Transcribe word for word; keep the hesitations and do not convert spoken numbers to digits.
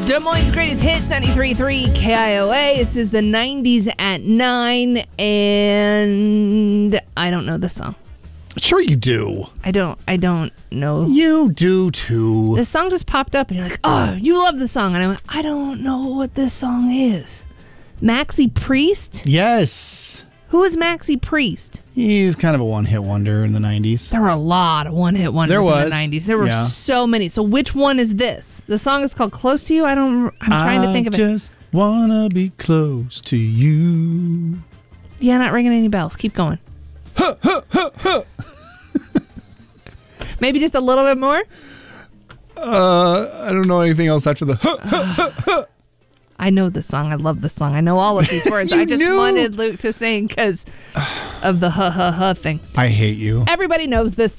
Des Moines' greatest hits, ninety-three point three K I O A. It says the nineties at nine, and I don't know this song. Sure you do. I don't, I don't know. You do too. This song just popped up, and you're like, oh, you love the song. And I went, I don't know what this song is. Maxi Priest? Yes. Who is Maxi Priest? He's kind of a one-hit wonder in the nineties. There were a lot of one-hit wonders There was. in the nineties. There were Yeah. so many. So which one is this? The song is called Close to You. I don't, I'm trying to think of I it. just wanna be close to you. Yeah, not ringing any bells. Keep going. Huh, huh, huh, huh. Maybe just a little bit more? Uh, I don't know anything else after the huh, huh, huh, huh. I know this song. I love this song. I know all of these words. I just knew. wanted Luke to sing because of the huh, huh, huh thing. I hate you. Everybody knows this